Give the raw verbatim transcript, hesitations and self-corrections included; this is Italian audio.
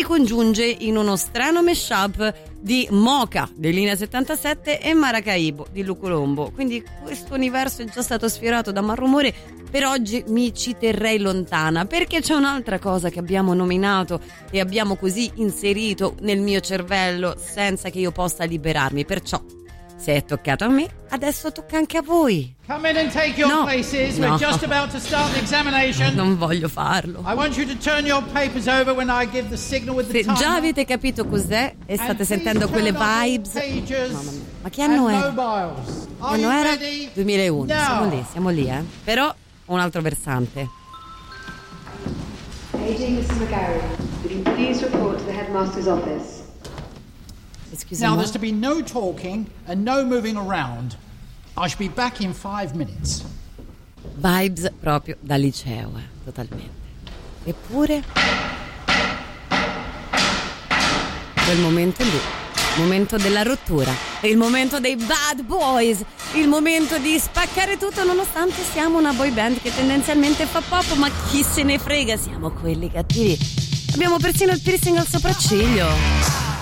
congiunge in uno strano mashup di Mocha di Linea settantasette e Maracaibo di Lucolombo. Quindi questo universo è già stato sfiorato da Malrumore. Per oggi mi ci terrei lontana, perché c'è un'altra cosa che abbiamo nominato e abbiamo così inserito nel mio cervello senza che io possa liberarmi. Perciò, se è toccato a me, adesso tocca anche a voi. Come in and take your no, places. no. We're just about to start the examination. Non voglio farlo. I want you to turn your papers over when I give the signal with the Se timer. già avete capito cos'è e state sentendo quelle vibes. Mamma mia. Ma che anno è? Che anno era? duemilauno. No. Siamo lì, siamo lì, eh. Però un altro versante. A J missus McGarry, would you please report to the headmaster's office? Now there's to be no talking and no moving around. I shall be back in five minutes. Vibes proprio da liceo, eh, totalmente. Eppure quel momento lì, momento della rottura, il momento dei bad boys, il momento di spaccare tutto, nonostante siamo una boy band che tendenzialmente fa pop, ma chi se ne frega, siamo quelli cattivi. Abbiamo persino il piercing al sopracciglio.